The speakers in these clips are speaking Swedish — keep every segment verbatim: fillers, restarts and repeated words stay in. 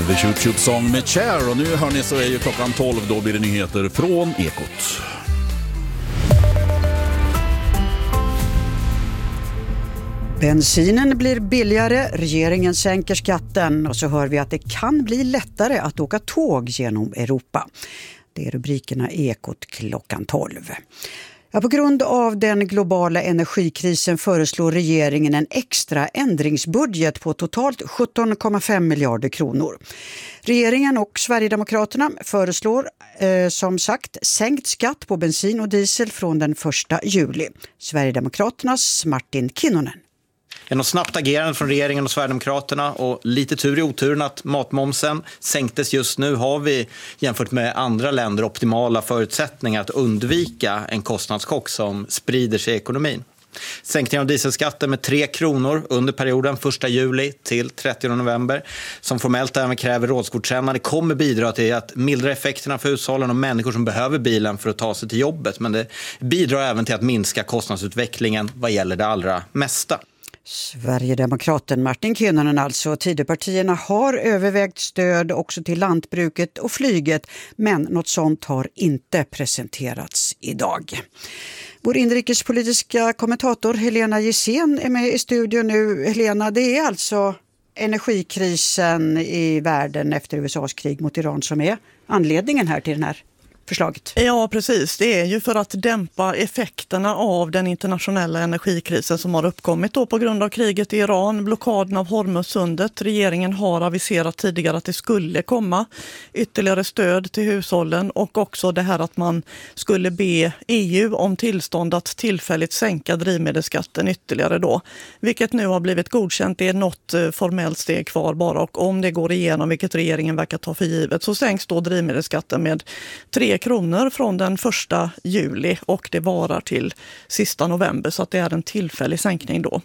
The Shoot Shoot Song med Cher. Och nu hör ni så är ju klockan tolv, då blir det nyheter från Ekot. Bensinen blir billigare, regeringen sänker skatten och så hör vi att det kan bli lättare att åka tåg genom Europa. Det är rubrikerna i Ekot klockan tolv. Ja, på grund av den globala energikrisen föreslår regeringen en extra ändringsbudget på totalt sjutton komma fem miljarder kronor. Regeringen och Sverigedemokraterna föreslår eh, som sagt sänkt skatt på bensin och diesel från den första juli. Sverigedemokraternas Martin Kinnunen. Genom snabbt agerande från regeringen och Sverigedemokraterna och lite tur i oturen att matmomsen sänktes just nu har vi jämfört med andra länder optimala förutsättningar att undvika en kostnadschock som sprider sig i ekonomin. Sänkningen av dieselskatten med tre kronor under perioden första juli till trettionde november som formellt även kräver rådsgodkännande kommer bidra till att mildra effekterna för hushållen och människor som behöver bilen för att ta sig till jobbet. Men det bidrar även till att minska kostnadsutvecklingen vad gäller det allra mesta. Sverigedemokraten Martin Kinnunen alltså. Tidöpartierna har övervägt stöd också till lantbruket och flyget, men något sånt har inte presenterats idag. Vår inrikespolitiska kommentator Helena Gissén är med i studion nu. Helena, det är alltså energikrisen i världen efter U S A:s krig mot Iran som är anledningen här till den här förslaget. Ja, precis. Det är ju för att dämpa effekterna av den internationella energikrisen som har uppkommit då på grund av kriget i Iran, blockaden av Hormuzsundet. Regeringen har aviserat tidigare att det skulle komma ytterligare stöd till hushållen och också det här att man skulle be E U om tillstånd att tillfälligt sänka drivmedelsskatten ytterligare då. Vilket nu har blivit godkänt. Det är något formellt steg kvar bara och om det går igenom, vilket regeringen verkar ta för givet, så sänks då drivmedelsskatten med tre kronor från den första juli och det varar till sista november så att det är en tillfällig sänkning då.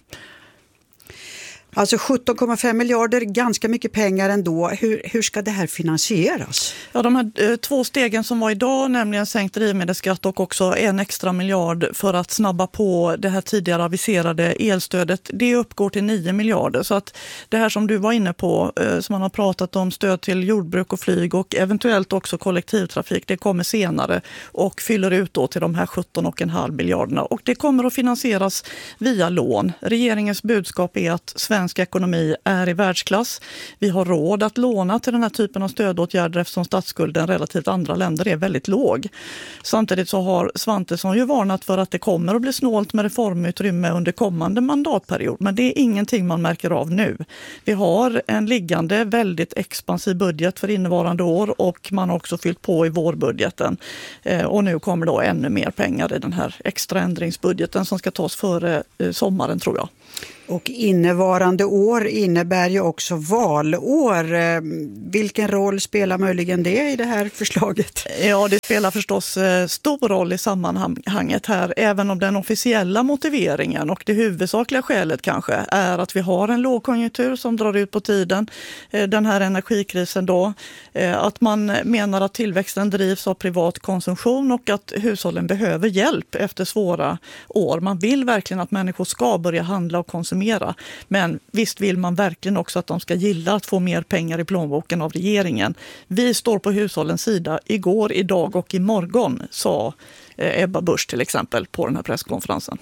Alltså sjutton komma fem miljarder, ganska mycket pengar ändå. Hur, hur ska det här finansieras? Ja, de här eh, två stegen som var idag, nämligen sänkt drivmedelsskatt och också en extra miljard för att snabba på det här tidigare aviserade elstödet, det uppgår till nio miljarder. Så att det här som du var inne på, eh, som man har pratat om, stöd till jordbruk och flyg och eventuellt också kollektivtrafik, det kommer senare och fyller ut då till de här sjutton komma fem miljarderna. Och det kommer att finansieras via lån. Regeringens budskap är att svensk Svensk ekonomi är i världsklass. Vi har råd att låna till den här typen av stödåtgärder eftersom statsskulden relativt andra länder är väldigt låg. Samtidigt så har Svantesson ju varnat för att det kommer att bli snålt med reformutrymme under kommande mandatperiod. Men det är ingenting man märker av nu. Vi har en liggande väldigt expansiv budget för innevarande år och man har också fyllt på i vårbudgeten. Eh, och nu kommer då ännu mer pengar i den här extra ändringsbudgeten som ska tas före eh, sommaren tror jag. Och innevarande år innebär ju också valår. Vilken roll spelar möjligen det i det här förslaget? Ja, det spelar förstås stor roll i sammanhanget här. Även om den officiella motiveringen och det huvudsakliga skälet kanske är att vi har en lågkonjunktur som drar ut på tiden. Den här energikrisen då. Att man menar att tillväxten drivs av privat konsumtion och att hushållen behöver hjälp efter svåra år. Man vill verkligen att människor ska börja handla och konsumera. Men visst vill man verkligen också att de ska gilla att få mer pengar i plånboken av regeringen. Vi står på hushållens sida igår, idag och imorgon, sa Ebba Busch till exempel på den här presskonferensen.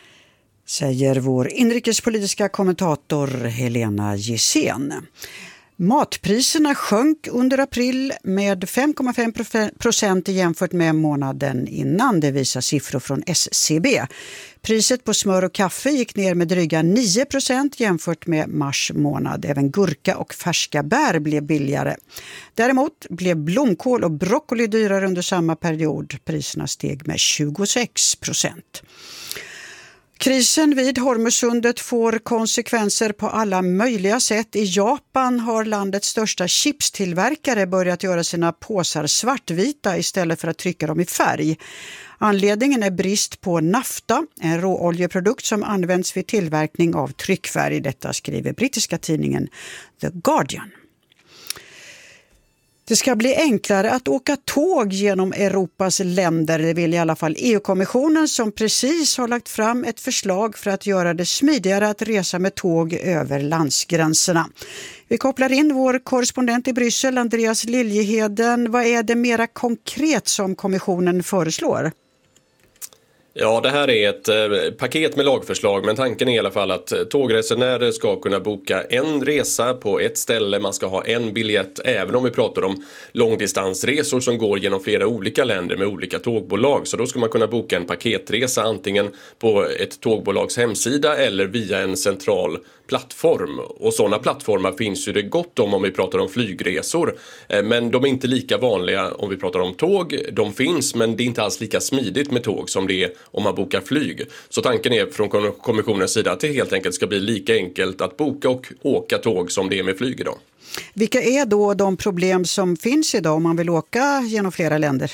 Säger vår inrikespolitiska kommentator Helena Gissén. Matpriserna sjönk under april med fem komma fem procent jämfört med månaden innan, det visar siffror från S C B. Priset på smör och kaffe gick ner med dryga nio procent jämfört med mars månad. Även gurka och färska bär blev billigare. Däremot blev blomkål och broccoli dyrare under samma period. Priserna steg med tjugosex procent. Krisen vid Hormuzsundet får konsekvenser på alla möjliga sätt. I Japan har landets största chipstillverkare börjat göra sina påsar svartvita istället för att trycka dem i färg. Anledningen är brist på nafta, en råoljeprodukt som används vid tillverkning av tryckfärg. Detta skriver brittiska tidningen The Guardian. Det ska bli enklare att åka tåg genom Europas länder, det vill i alla fall E U-kommissionen som precis har lagt fram ett förslag för att göra det smidigare att resa med tåg över landsgränserna. Vi kopplar in vår korrespondent i Bryssel, Andreas Liljeheden. Vad är det mera konkret som kommissionen föreslår? Ja, det här är ett eh, paket med lagförslag, men tanken är i alla fall att eh, tågresenärer ska kunna boka en resa på ett ställe. Man ska ha en biljett, även om vi pratar om långdistansresor som går genom flera olika länder med olika tågbolag. Så då ska man kunna boka en paketresa antingen på ett tågbolags hemsida eller via en central plattform. Och sådana plattformar finns ju det gott om om vi pratar om flygresor. Eh, men de är inte lika vanliga om vi pratar om tåg. De finns, men det är inte alls lika smidigt med tåg som det är om man bokar flyg. Så tanken är från kommissionens sida att det helt enkelt ska bli lika enkelt att boka och åka tåg som det är med flyg idag. Vilka är då de problem som finns idag om man vill åka genom flera länder?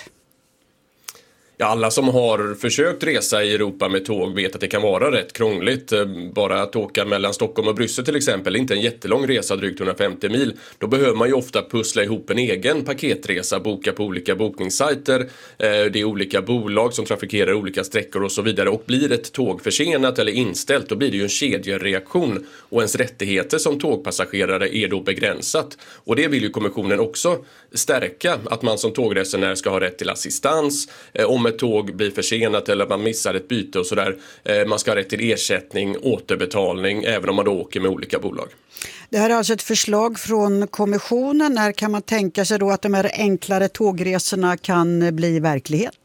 Ja, alla som har försökt resa i Europa med tåg vet att det kan vara rätt krångligt. Bara att åka mellan Stockholm och Bryssel till exempel, inte en jättelång resa, drygt hundrafemtio mil. Då behöver man ju ofta pussla ihop en egen paketresa, boka på olika bokningssajter. Det är olika bolag som trafikerar olika sträckor och så vidare. Och blir ett tåg försenat eller inställt, då blir det ju en kedjereaktion. Och ens rättigheter som tågpassagerare är då begränsat. Och det vill ju kommissionen också stärka, att man som tågresenär ska ha rätt till assistans om ett tåg blir försenat eller man missar ett byte och sådär. Man ska ha rätt till ersättning, återbetalning, även om man då åker med olika bolag. Det här är alltså ett förslag från kommissionen. När kan man tänka sig då att de här enklare tågresorna kan bli verklighet?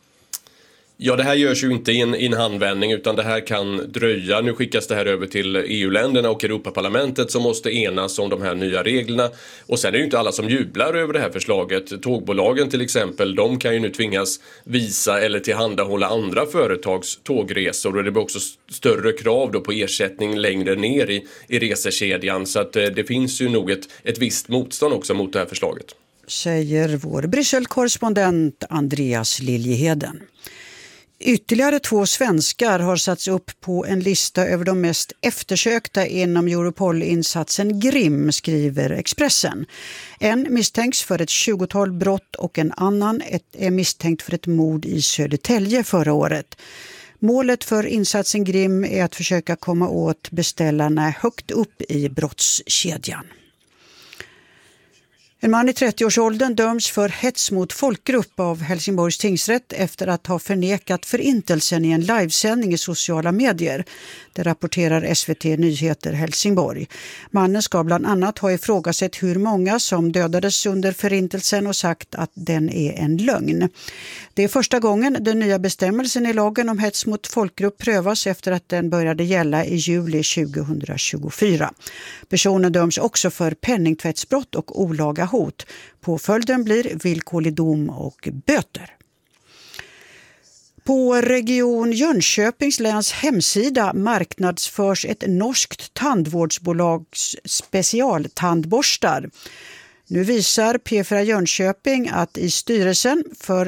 Ja, det här görs ju inte i en, i en handvändning, utan det här kan dröja. Nu skickas det här över till E U-länderna och Europaparlamentet som måste enas om de här nya reglerna. Och sen är det ju inte alla som jublar över det här förslaget. Tågbolagen till exempel, de kan ju nu tvingas visa eller tillhandahålla andra företags tågresor. Och det blir också större krav då på ersättning längre ner i, i resekedjan. Så att det finns ju nog ett, ett visst motstånd också mot det här förslaget. Säger vår Bryssel-korrespondent Andreas Liljeheden. Ytterligare två svenskar har satts upp på en lista över de mest eftersökta inom Europol-insatsen Grim, skriver Expressen. En misstänks för ett tjugotal brott och en annan är misstänkt för ett mord i Södertälje förra året. Målet för insatsen Grim är att försöka komma åt beställarna högt upp i brottskedjan. En man i trettioårsåldern döms för hets mot folkgrupp av Helsingborgs tingsrätt efter att ha förnekat förintelsen i en livesändning i sociala medier. Det rapporterar S V T Nyheter Helsingborg. Mannen ska bland annat ha ifrågasatt hur många som dödades under förintelsen och sagt att den är en lögn. Det är första gången den nya bestämmelsen i lagen om hets mot folkgrupp prövas efter att den började gälla i juli tjugohundratjugofyra. Personen döms också för penningtvättsbrott och olaga hot. Påföljden blir villkorlig dom och böter. På Region Jönköpings läns hemsida marknadsförs ett norskt tandvårdsbolags specialtandborstar. Nu visar P fyra Jönköping att i styrelsen för